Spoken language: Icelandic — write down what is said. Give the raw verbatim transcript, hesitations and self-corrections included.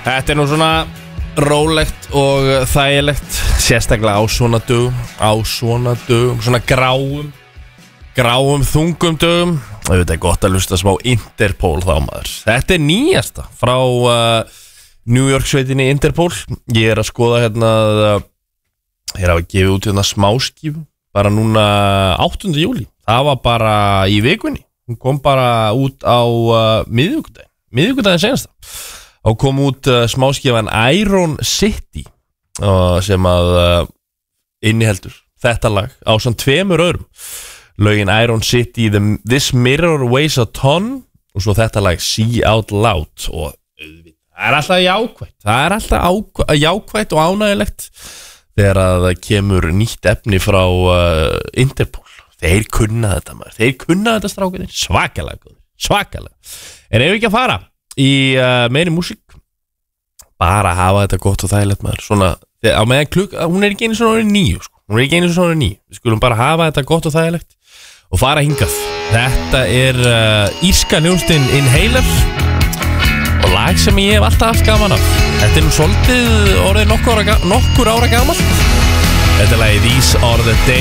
Þetta er nú svona rólegt og þægilegt, sérstaklega á svona dögum, á svona dögum, svona gráum, gráum þungum dögum. Þetta er gott að hlusta smá Interpol þá maður. Þetta er nýjasta frá uh, New York sveitinni Interpol. Ég er að skoða hérna, ég er að gefa út hérna smáskífu, bara núna áttunda júlí. Það var bara í vikunni. Hún kom bara út á uh, miðvikudaginn, miðvikudaginn senasta. Og kom út uh, smáskifan Iron City uh, sem að uh, inniheldur þetta lag á svona tveimur öðrum. Lögin Iron City, The, This Mirror Weighs a Ton og svo þetta lag See Out Loud. Og það er alltaf jákvætt, það er alltaf ákvæ, jákvætt og ánægilegt þegar að það kemur nýtt efni frá uh, Interpol. Þeir kunna þetta maður, þeir kunna þetta strákunni, svakalega, svakalega. En ef við ekki að fara í uh, meiri músík, bara hafa þetta gott og þægilegt maður, svona, á meðan klukk, hún er ekki einu svona orðið níu, sko, hún er ekki einu svona orðið níu, við skulum bara hafa þetta gott og þægilegt og fara hingað. Þetta er uh, írska hljómsveitin Inhaler og lag sem ég hef alltaf haft gaman af. Þetta er nú svolítið orðið nokkur ára, nokkur ára gamalt. Þetta er lagið These Are The Days.